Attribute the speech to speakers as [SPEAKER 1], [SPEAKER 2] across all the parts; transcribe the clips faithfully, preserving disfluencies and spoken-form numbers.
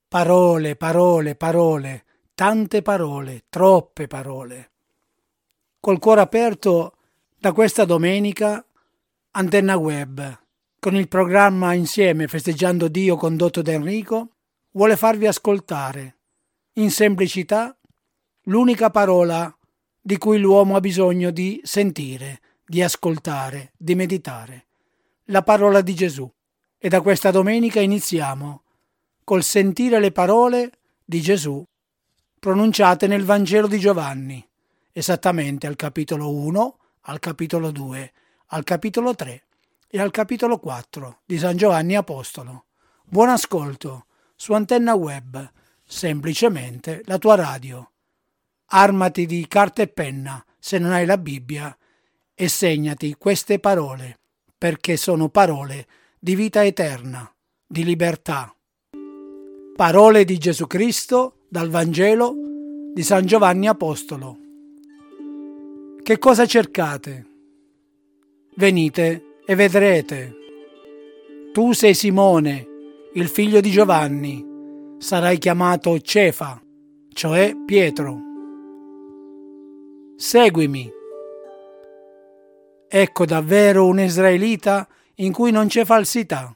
[SPEAKER 1] Parole, parole, parole, tante parole, troppe parole. Col cuore aperto da questa domenica, Antenna Web, con il programma Insieme Festeggiando Dio condotto da Enrico, vuole farvi ascoltare, in semplicità, l'unica parola di cui l'uomo ha bisogno di sentire, di ascoltare, di meditare, la parola di Gesù. E da questa domenica iniziamo col sentire le parole di Gesù pronunciate nel Vangelo di Giovanni, esattamente al capitolo uno, al capitolo due, al capitolo tre e al capitolo quattro di San Giovanni Apostolo. Buon ascolto su Antenna Web, semplicemente la tua radio. Armati di carta e penna se non hai la Bibbia e segnati queste parole, perché sono parole di vita eterna, di libertà. Parole di Gesù Cristo dal Vangelo di San Giovanni Apostolo. Che cosa cercate? Venite e vedrete. Tu sei Simone, il figlio di Giovanni, sarai chiamato Cefa, cioè Pietro. Seguimi. Ecco davvero un israelita in cui non c'è falsità.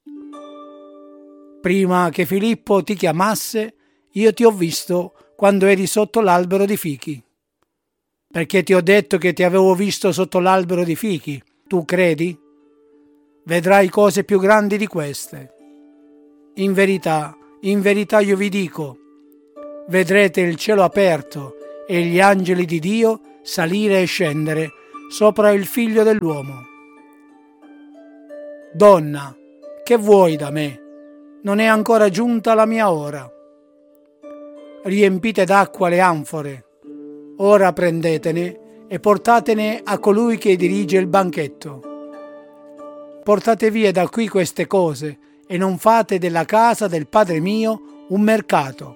[SPEAKER 1] Prima che Filippo ti chiamasse, io ti ho visto quando eri sotto l'albero di fichi. Perché ti ho detto che ti avevo visto sotto l'albero di fichi, tu credi? Vedrai cose più grandi di queste. In verità, in verità io vi dico, vedrete il cielo aperto e gli angeli di Dio salire e scendere sopra il Figlio dell'uomo. Donna, che vuoi da me? Non è ancora giunta la mia ora. Riempite d'acqua le anfore. Ora prendetene e portatene a colui che dirige il banchetto. Portate via da qui queste cose e non fate della casa del Padre mio un mercato.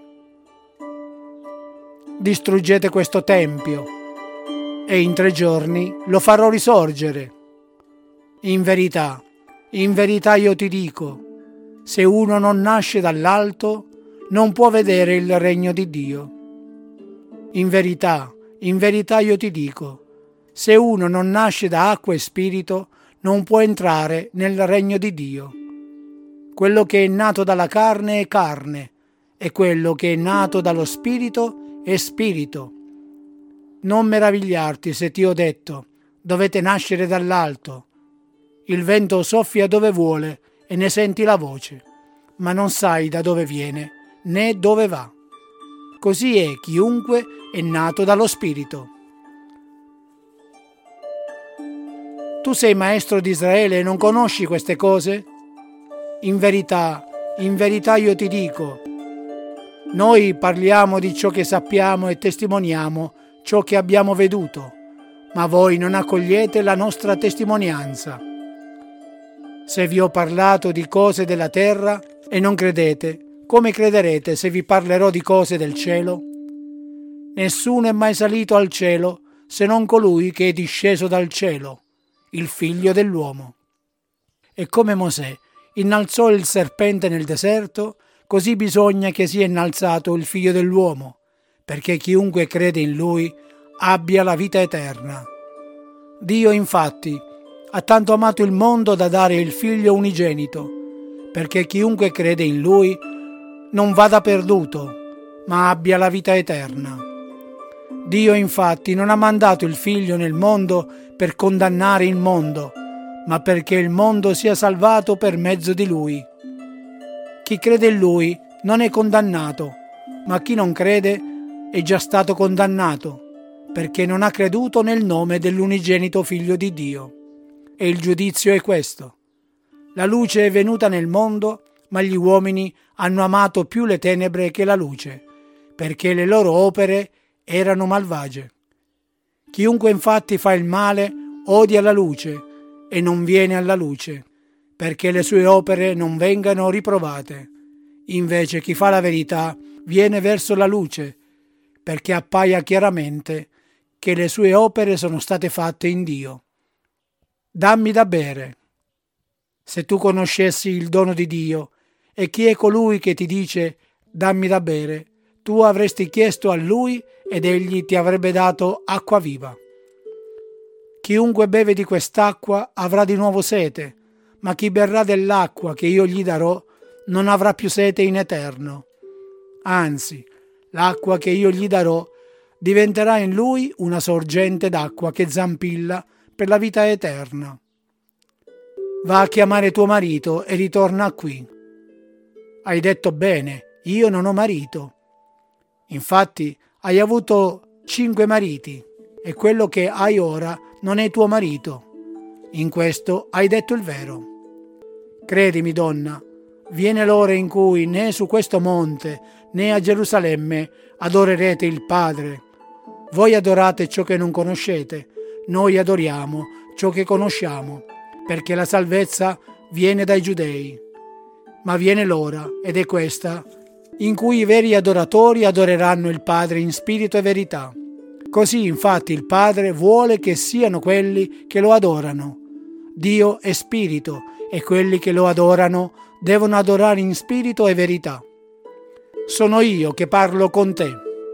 [SPEAKER 1] Distruggete questo tempio e in tre giorni lo farò risorgere. In verità, in verità io ti dico, se uno non nasce dall'alto, non può vedere il regno di Dio. In verità, in verità io ti dico, se uno non nasce da acqua e spirito, non può entrare nel regno di Dio. Quello che è nato dalla carne è carne, e quello che è nato dallo spirito è spirito. Non meravigliarti se ti ho detto, dovete nascere dall'alto. Il vento soffia dove vuole e ne senti la voce, ma non sai da dove viene né dove va. Così è chiunque è nato dallo Spirito. Tu sei maestro di Israele e non conosci queste cose? In verità, in verità io ti dico, noi parliamo di ciò che sappiamo e testimoniamo ciò che abbiamo veduto, ma voi non accogliete la nostra testimonianza. Se vi ho parlato di cose della terra e non credete, come crederete se vi parlerò di cose del cielo? Nessuno è mai salito al cielo se non colui che è disceso dal cielo, il Figlio dell'uomo. E come Mosè innalzò il serpente nel deserto, così bisogna che sia innalzato il Figlio dell'uomo, perché chiunque crede in lui abbia la vita eterna. Dio infatti ha tanto amato il mondo da dare il Figlio unigenito, perché chiunque crede in Lui non vada perduto, ma abbia la vita eterna. Dio infatti non ha mandato il Figlio nel mondo per condannare il mondo, ma perché il mondo sia salvato per mezzo di Lui. Chi crede in Lui non è condannato, ma chi non crede è già stato condannato, perché non ha creduto nel nome dell'unigenito Figlio di Dio. E il giudizio è questo. La luce è venuta nel mondo, ma gli uomini hanno amato più le tenebre che la luce, perché le loro opere erano malvagie. Chiunque infatti fa il male odia la luce e non viene alla luce, perché le sue opere non vengano riprovate. Invece chi fa la verità viene verso la luce, perché appaia chiaramente che le sue opere sono state fatte in Dio. Dammi da bere. Se tu conoscessi il dono di Dio e chi è colui che ti dice dammi da bere, tu avresti chiesto a lui ed egli ti avrebbe dato acqua viva. Chiunque beve di quest'acqua avrà di nuovo sete, ma chi berrà dell'acqua che io gli darò non avrà più sete in eterno. Anzi, l'acqua che io gli darò diventerà in lui una sorgente d'acqua che zampilla per la vita eterna. Va a chiamare tuo marito e ritorna qui. Hai detto bene, io non ho marito. Infatti hai avuto cinque mariti e quello che hai ora non è tuo marito. In questo hai detto il vero. Credimi, donna, viene l'ora in cui né su questo monte né a Gerusalemme adorerete il Padre. Voi adorate ciò che non conoscete, noi adoriamo ciò che conosciamo, perché la salvezza viene dai giudei. Ma viene l'ora, ed è questa, in cui i veri adoratori adoreranno il Padre in spirito e verità. Così infatti il Padre vuole che siano quelli che lo adorano. Dio è spirito e quelli che lo adorano devono adorare in spirito e verità. Sono io che parlo con te.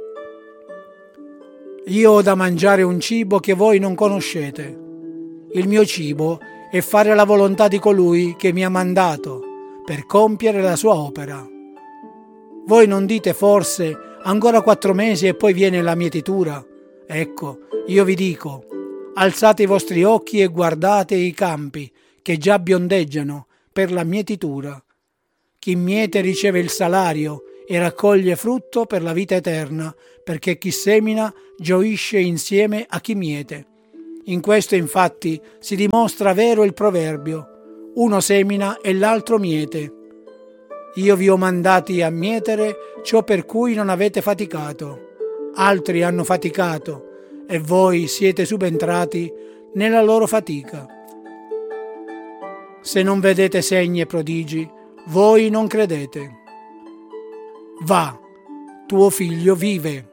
[SPEAKER 1] Io ho da mangiare un cibo che voi non conoscete. Il mio cibo è fare la volontà di colui che mi ha mandato per compiere la sua opera. Voi non dite forse ancora quattro mesi e poi viene la mietitura? Ecco, io vi dico, alzate i vostri occhi e guardate i campi che già biondeggiano per la mietitura. Chi miete riceve il salario e raccoglie frutto per la vita eterna, perché chi semina gioisce insieme a chi miete. In questo infatti si dimostra vero il proverbio: uno semina e l'altro miete. Io vi ho mandati a mietere ciò per cui non avete faticato. Altri hanno faticato e voi siete subentrati nella loro fatica. Se non vedete segni e prodigi, voi non credete. Va, tuo figlio vive.